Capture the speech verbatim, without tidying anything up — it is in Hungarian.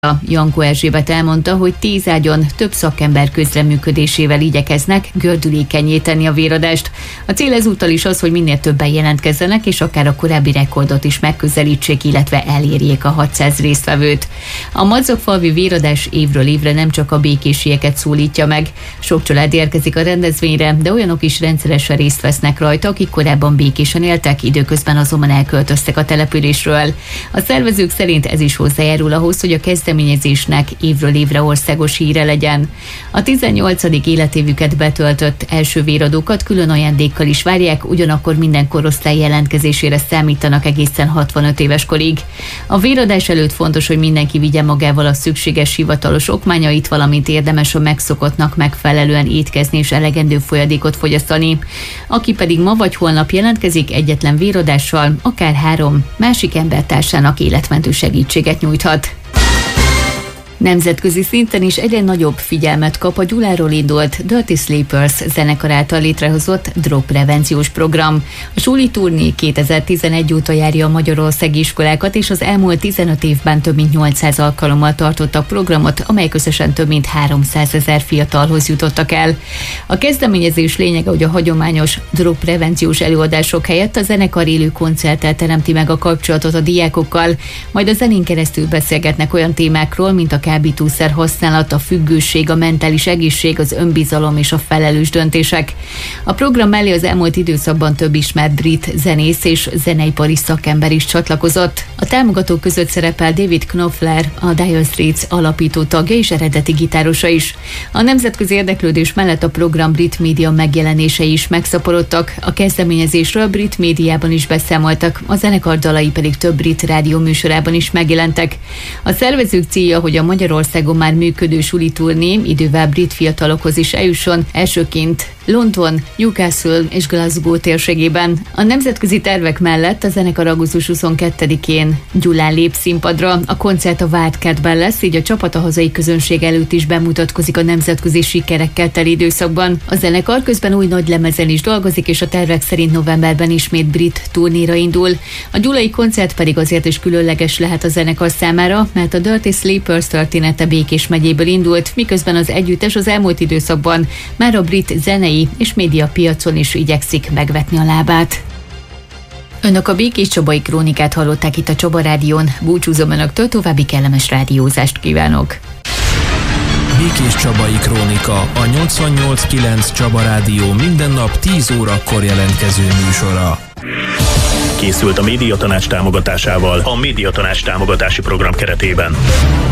Jankó Erzsébet elmondta, hogy tíz ágyon több szakember közreműködésével igyekeznek gördülékennyé tenni a véradást. A cél ezúttal is az, hogy minél többen jelentkezzenek, és akár a korábbi rekordot is megközelítsék, illetve elérjék a hatszáz résztvevőt. A madzagfalvi véradás évről évre nem csak a békésieket szólítja meg. Sok család érkezik a rendezvényre, de olyanok is rendszeresen részt vesznek rajta, akik korábban békésen éltek, időközben azonban elköltöztek a településről. A szervezők szerint ez is hozzájárul ahhoz, hogy a kezdeményezésnek évről évre országos híre legyen. A tizennyolcadik életévüket betöltött első véradókat külön ajándékkal is várják, ugyanakkor minden korosztály jelentkezésére számítanak egészen hatvanöt éves korig. A véradás előtt fontos, hogy mindenki vigye magával a szükséges hivatalos okmányait, valamint érdemes a megszokottnak megfelelően étkezni és elegendő folyadékot fogyasztani. Aki pedig ma vagy holnap jelentkezik egyetlen véradással, akár három másik embertársának életmentő segítséget nyújthat. Nemzetközi szinten is egyre nagyobb figyelmet kap a Gyuláról indult Dirty Sleepers zenekar által létrehozott drogprevenciós program. A suli turné kétezer-tizenegy óta járja a magyarországi iskolákat, és az elmúlt tizenöt évben több mint nyolcszáz alkalommal tartottak programot, amely összesen több mint háromszázezer fiatalhoz jutottak el. A kezdeményezés lényege, hogy a hagyományos drogprevenciós előadások helyett a zenekar élő koncerttel teremti meg a kapcsolatot a diákokkal, majd a zenén keresztül beszélgetnek olyan témákról, mint a kábítószer használat, a függőség, a mentális egészség, az önbizalom és a felelős döntések. A program mellé az elmúlt időszakban több ismert brit zenész és zeneipari szakember is csatlakozott. A támogatók között szerepel David Knopfler, a Dire Straits alapító tagja és eredeti gitárosa is. A nemzetközi érdeklődés mellett a program brit média megjelenései is megszaporodtak, a kezdeményezésről brit médiában is beszámoltak, a zenekar dalai pedig több brit rádió műsorában is megjelentek. A szervezők célja, hogy a Magyarországon már működő suli turné idővel brit fiatalokhoz is eljusson, elsőként London, Newcastle és Glasgow térségében. A nemzetközi tervek mellett a zenekar augusztus huszonkettedikén Gyulán lép színpadra. A koncert a Wildcatben lesz, így a csapat a hazai közönség előtt is bemutatkozik a nemzetközi sikerekkel teli időszakban. A zenekar közben új nagy lemezen is dolgozik, és a tervek szerint novemberben ismét brit turnéra indul. A gyulai koncert pedig azért is különleges lehet a zenekar számára, mert a Dirty Sleepers története Békés megyéből indult, miközben az együttes az elmúlt időszakban már a brit zenei és médiapiacon is igyekszik megvetni a lábát. Önök a Békés-Csabai Krónikát hallották itt a Csaba Rádión. Búcsúzom önöktől, további kellemes rádiózást kívánok. Békés-Csabai Krónika, a nyolcvannyolc kilenc Csaba Rádió minden nap tíz órakor jelentkező műsora. Készült a Médiatanács támogatásával a Médiatanács támogatási program keretében.